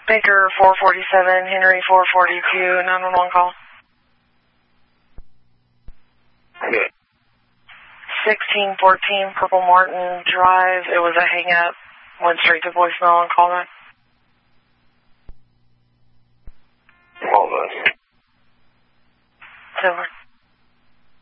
Baker 447, Henry 442, 911 call. Okay. 1614 Purple Martin Drive. It was a hang up. Went straight to voicemail and call back. All right. Silver.